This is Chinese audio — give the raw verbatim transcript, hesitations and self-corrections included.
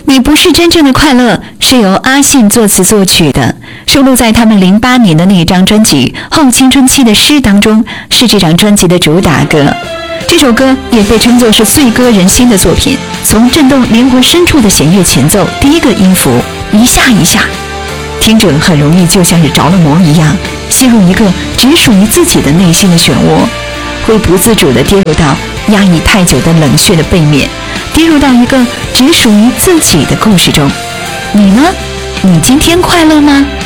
你不是真正的快乐是由阿信作词作曲的，收录在他们零八年的那一张专辑《后青春期的诗》当中，是这张专辑的主打歌。这首歌也被称作是碎割人心的作品，从震动灵魂深处的弦乐前奏，第一个音符一下一下，听着很容易就像是着了魔一样，陷入一个只属于自己的内心的漩涡，会不自主地跌入到压抑太久的冷血的背面，跌入到一个只属于自己的故事中。你呢？你今天快乐吗？